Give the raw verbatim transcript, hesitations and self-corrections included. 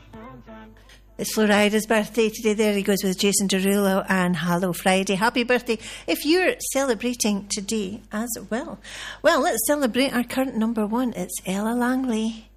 It's Florida's birthday today. There he goes with Jason Derulo and Hello Friday. Happy birthday if you're celebrating today as well. Well, let's celebrate our current number one. It's Ella Langley.